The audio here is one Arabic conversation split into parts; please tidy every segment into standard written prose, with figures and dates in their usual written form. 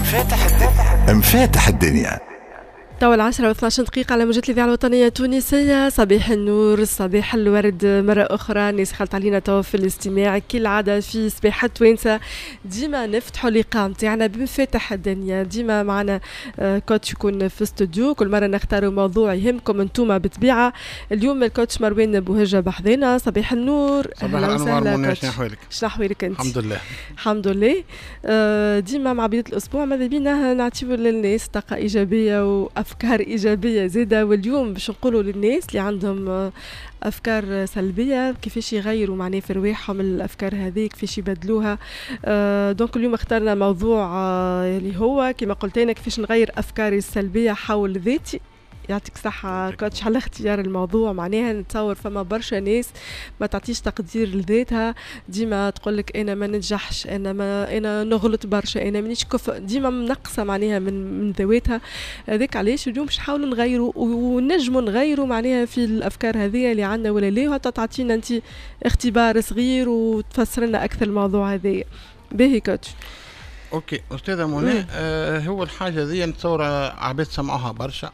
مفاتح الدنيا. توا 10:12 على موجة الإذاعة الوطنية التونسية. صباح النور، صباح الورد مرة أخرى. الناس خلت علينا توا في الاستماع كالعادة في صباح توانسة. ديما نفتحوا اللقاء متاعنا بمفاتح الدنيا. ديما معنا كوتش يكون في استوديو، كل مرة نختاروا موضوع يهمكم انتوما بالطبيعة. اليوم الكوتش مروان بوهجة بحذنا. صباح النور. صباح الأنوار منى. شنو أحوالك؟ شنو أحوالك أنت؟ الحمد لله. الحمد لله. ديما مع بداية الأسبوع ماذا بينا نعطيو للناس طاقة إيجابية أفكار إيجابية زيادة. واليوم باش نقولوا للناس اللي عندهم أفكار سلبية كيفاش يغيروا معناه في رواحهم الأفكار هذه، كيفاش يبدلوها. دونك اليوم اخترنا موضوع اللي هو كما قلت لنا كيفاش نغير أفكاري السلبية حول ذاتي. يعطيك صحة كوتش على اختيار الموضوع. معناها نتصور فما برشا ناس ما تعطيش تقدير لذاتها، ديما تقولك انا ما ننجحش، انا نغلط برشا، انا مانيش كفء، ديما منقصة معناها من ذواتها. هذاك علاش اليوم باش نحاولوا نغيروا ونجموا نغيروا معناها في الافكار هذه اللي عندنا ولا لا. وحتى تعطينا انت اختبار صغير وتفسر لنا اكثر الموضوع هذا. باهي كوتش. اوكي استاذة منى. هو الحاجة ذي نتصور عباد سمعوها برشا.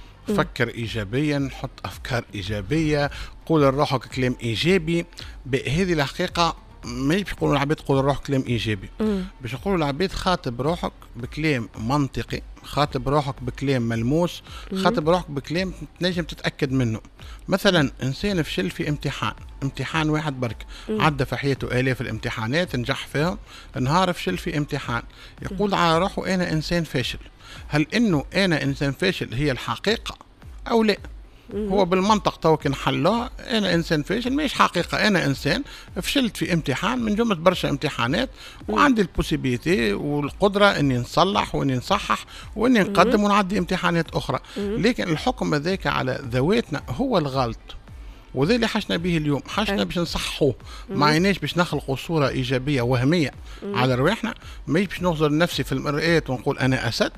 فكر إيجابيا، حط أفكار إيجابية، قول لروحك كلام إيجابي. هذه الحقيقة مش بيقولوا العباد قول لروحك كلام إيجابي، باش يقولوا العباد خاطب روحك بكلام منطقي، خاطب روحك بكلام ملموس، خاطب روحك بكلام تنجم تتأكد منه. مثلا إنسان فشل في امتحان واحد برك، عدى في حياته آلاف الامتحانات، نجح فيهم، نهار فشل في امتحان، يقول على روحه أنا إنسان فاشل. هل إنه أنا إنسان فاشل هي الحقيقة أو لا؟ هو بالمنطق تو كنحلوها أنا إنسان فاشل مش حقيقة. أنا إنسان فشلت في امتحان من جملة برشا امتحانات، وعندي البوسيبيتي والقدرة إني نصلح وإني نصحح وإني نقدم ونعدي امتحانات أخرى. لكن الحكم ذاك على ذواتنا هو الغلط، وذي اللي حشنا به اليوم. حشنا باش نصحوه، ما عيناش باش نخلقوا صورة إيجابية وهمية على رواحنا، مش باش نغزر نفسي في المرآة ونقول أنا أسد.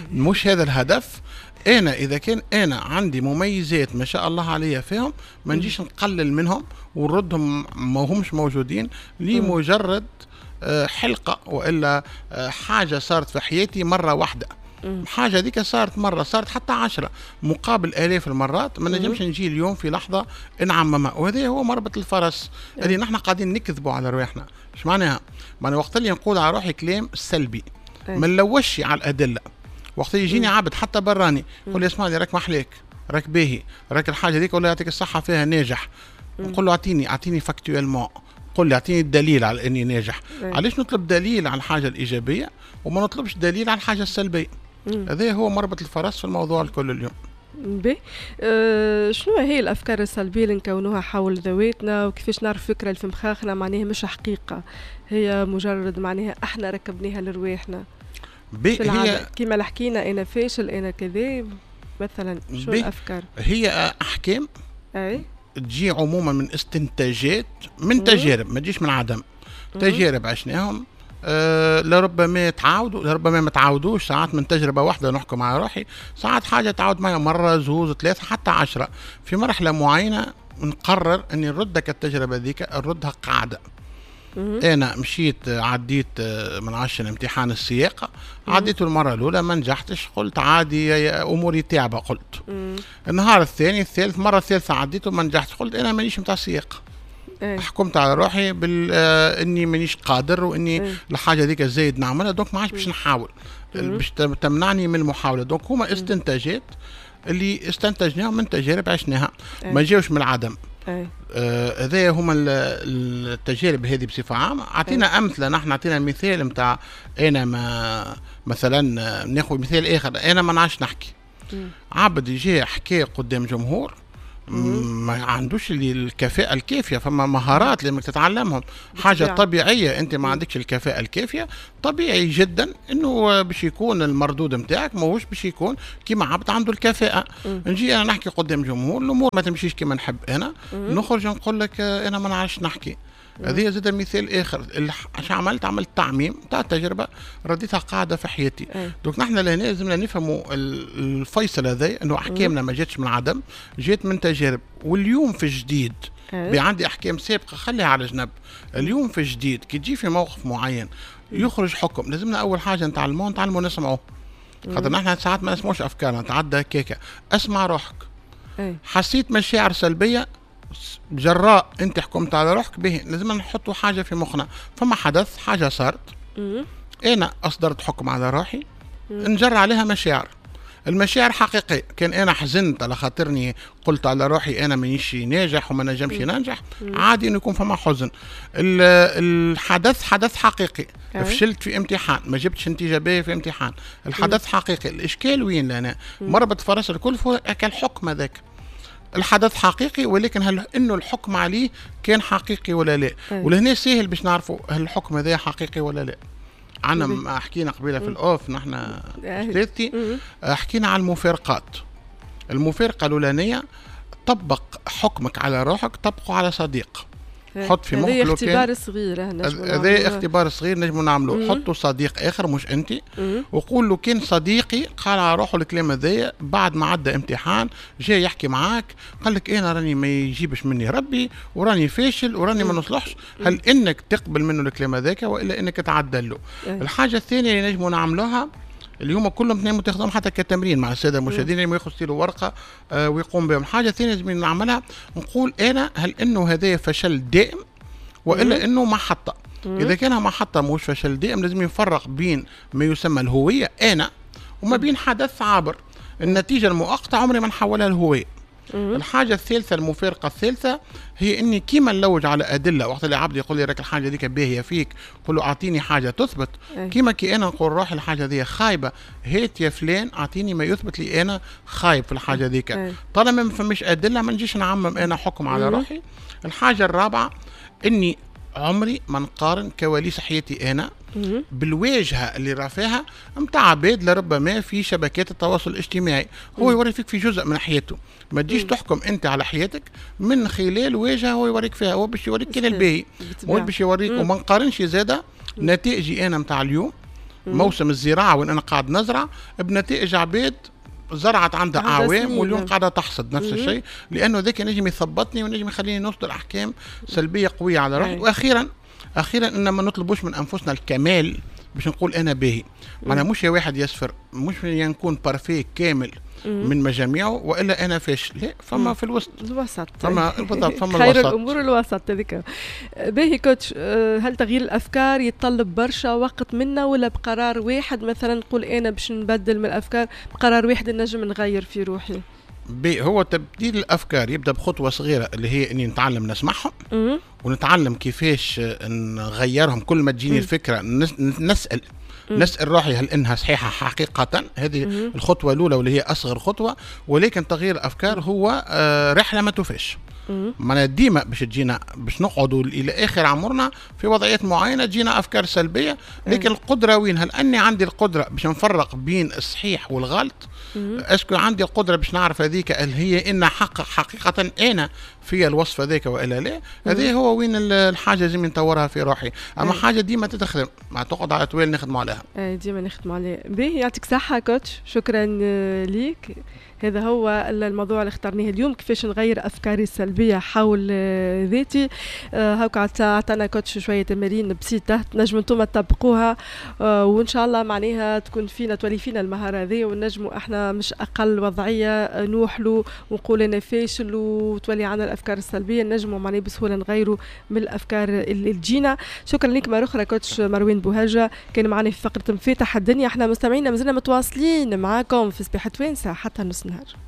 مش هذا الهدف. أنا إذا كان أنا عندي مميزات ما شاء الله عليا فيهم، ما نجيش نقلل منهم ونردهم ما همش موجودين لمجرد حلقة وإلا حاجة صارت في حياتي مرة واحدة. حاجة ديك صارت مرة، صارت حتى 10 مقابل آلاف المرات. ما نجمش نجي اليوم في لحظة نعممها. وهذا هو مربط الفرس اللي نحن قاعدين نكذبوا على رواحنا. ايش معناها؟ معناها وقت اللي نقول على روحي كلام سلبي ما نلوش على الأدلة. وقت يجيني عبد حتى براني يقول لي اسمعني راك محليك، راك باهي، راك الحاجة ديك ولا يعطيك الصحة فيها ناجح، نقول له اعطيني فاكتويلمون، قل لي اعطيني الدليل على اني ناجح. علاش نطلب دليل على الحاجة الإيجابية وما نطلبش دليل على الحاجة السلبية؟ هذا هو مربط الفرس في الموضوع الكل اليوم. شنو هي الأفكار السلبية اللي نكونوها حول ذواتنا، وكيفاش نعرف فكرة اللي في مخاخنا معناها مش حقيقة، هي مجرد معناها احنا ركبناها لرواحنا في العادة كما حكينا أنا فاشل أنا كذا مثلا. شو الأفكار؟ هي أحكام تجي عموما من استنتاجات من تجارب، ما تجيش من عدم. تجارب عشناهم، لربما تعاودوا لربما ما تعاودوش. ساعات من تجربة واحدة نحكم على روحي، ساعات حاجة تعاود معي مرة زوز 3 حتى 10. في مرحلة معينة نقرر أني نردك التجربة ذيك نردها قاعدة. أنا مشيت عديت من 10 امتحان السياقة، عديته المرة الأولى ما نجحتش، قلت عادي أموري تعبة. قلت النهار الثاني الثالث مرة الثالثة عديته ما نجحتش، قلت أنا مانيش متاع سياقة. حكمت على روحي اني مانيش قادر واني الحاجه ديك زايد نعملها، دونك ما عادش باش نحاول، باش تمنعني من المحاوله. دونك هما استنتاجات اللي استنتجناهم من تجارب عشناها، ما جاوش من العدم. هذا هما التجارب هذه بصفه عامه. اعطينا امثله، نحن اعطينا مثال نتاع انا ما مثلا ناخذ مثال اخر. انا ما نعرفش نحكي، عبد يجي حكي قدام جمهور ما عندوش اللي الكفاءة الكافية، فما مهارات لازم تتعلمهم. حاجة طبيعية، انت ما عندكش الكفاءة الكافية، طبيعي جدا انه باش يكون المردود متاعك ماهوش باش يكون كيما عبد عنده الكفاءة. نجي انا نحكي قدام جمهور، الامور ما تمشيش كيما نحب انا، نخرج نقول لك انا ما نعرفش نحكي. هذه زاد مثال اخر اش عملت تعميم تاع تجربه رديتها قاعده في حياتي. دونك نحن لهنا لازمنا نفهموا الفيصل هذا انه احكامنا ما جاتش من عدم، جات من تجارب. واليوم في جديد عندي احكام سابقه خليها على جنب. اليوم في جديد كي تجي في موقف معين يخرج حكم، لازمنا اول حاجه نتعلموا نسمعوه. خاطر نحن ساعات ما نسمعوش افكارنا، نتعدى كيكه. اسمع روحك. حسيت مشاعر سلبيه جراء انت حكمت على روحك به، لازم نحطوا حاجه في مخنا. فما حدث، حاجه صارت، انا اصدرت حكم على روحي، نجر عليها مشاعر. المشاعر حقيقية. كان أنا حزنت على خاطرني قلت على روحي أنا مانيش ناجح وما نجمش ننجح، عادي إنه يكون فما حزن. الحدث حدث حقيقي. فشلت في امتحان، ما جبتش نتيجة باهية في امتحان، الحدث حقيقي. الإشكال وين لنا؟ مربط فرس الكل فوق الحكم هذاك. الحدث حقيقي، ولكن هل انه الحكم عليه كان حقيقي ولا لا؟ ولهنا سهل باش نعرفوا هل الحكم هذا حقيقي ولا لا. عنا حكينا قبيله في الاوف نحن ثلاثتي، حكينا على المفارقات. المفارقه الاولانيه طبق حكمك على روحك طبقه على صديق. حط في مخك هذا اختبار صغير، هذا اختبار صغير نجموا نعملوه. حطوا صديق اخر مش انت، وقول له كان صديقي قال على روحه الكلام هذايا بعد ما عدى امتحان، جاي يحكي معاك قال لك انا راني ما يجيبش مني ربي وراني فاشل وراني ما نصلحش، هل انك تقبل منه الكلام هذاك والا انك تعدل له؟ الحاجه الثانيه اللي نجموا نعملوها اليوم كلهم تنجموا تاخذوهم حتى كتمرين مع الساده المشاهدين اللي ياخذوا ورقه ويقوم بهم. حاجه ثانيه لازم نعملها، نقول انا هل انه هذا فشل دائم والا انه محطه؟ اذا كان محطه مش فشل دائم لازم نفرق بين ما يسمى الهويه انا وما بين حدث عابر. النتيجه المؤقته عمري ما نحولها لهويه. الحاجه الثالثه، المفارقه الثالثه، هي اني كيما نلوج على ادله. وقت اللي عبد يقول لي راك الحاجه ديك باهيه فيك، قول له اعطيني حاجه تثبت. كيما كي انا نقول روحي الحاجه دي خايبه، هات يا فلان اعطيني ما يثبت لي انا خايب في الحاجه ديك. طالما ما فماش ادله ما نجيش نعمم انا حكم على روحي. الحاجه الرابعه، اني عمري ما نقارن كواليس حياتي انا بالواجهه اللي رافعها نتاع عباد لربما في شبكات التواصل الاجتماعي. هو يوري فيك في جزء من حياته، ما تجيش تحكم انت على حياتك من خلال واجهه هو يوريك فيها. هو باش يوريك كان الباهي، هو باش يوريك. وما نقارنش زاده نتائجي انا نتاع اليوم موسم الزراعه وين انا قاعد نزرع بنتائج عباد زرعت عندها اعوام واليوم قاعده تحصد نفس الشيء، لانه ذاك نجم يثبطني ونجم يخليني نصدر احكام سلبيه قويه على روحي. واخيرا ان ما نطلبوش من انفسنا الكمال باش نقول انا باهي. معناها مش يا واحد يسفر، مش يكون بارفي كامل من مجاميعه والا انا فاشل. لا، فما في الوسط. فما بالضبط، فما خير الامور الوسط هذيك. باهي كوتش، هل تغيير الافكار يتطلب برشا وقت منا ولا بقرار واحد؟ مثلا نقول انا باش نبدل من الافكار بقرار واحد نجم نغير في روحي. هو تبديل الافكار يبدا بخطوه صغيره اللي هي اني نتعلم نسمعهم ونتعلم كيفاش نغيرهم. كل ما تجيني الفكره نسأل روحي هل انها صحيحه حقيقه. هذه الخطوه الاولى واللي هي اصغر خطوه. ولكن تغيير الافكار هو رحله ما توفاش. معناها ديما باش نقعدوا الى اخر عمرنا في وضعيات معينه تجينا افكار سلبيه. لكن القدره وين؟ هل اني عندي القدره باش نفرق بين الصحيح والغلط؟ اسكو عندي القدره باش نعرف هذيك هل هي ان حقيقه انا في الوصف هذاك والا لا؟ هذه هو وين الحاجه لازم نطورها في روحي. اما حاجه ديما تتخدم، ما تقعد على طويل نخدموا عليها. ديما نخدموا عليها. باهي، يعطيك صحه كوتش، شكرا ليك. هذا هو الموضوع اللي اخترناه اليوم، كيفاش نغير افكاري السلبيه حول ذاتي. هاكا عطانا كوتش شويه تمارين بسيطه تنجموا انتم تطبقوها، وان شاء الله معناها تولي فينا المهاره هذه، ونجموا احنا مش اقل وضعيه نوحلوا ونقول انا فاشل وتولي عنا الافكار السلبيه، نجموا معناها بسهوله نغيروا من الافكار اللي تجينا. شكرا لك مره اخرى كوتش مروان بوهجه، كان معنا في فقره مفاتح الدنيا. احنا مستمعينا مازلنا متواصلين معاكم في سباحه توانسه حتى نص النهار.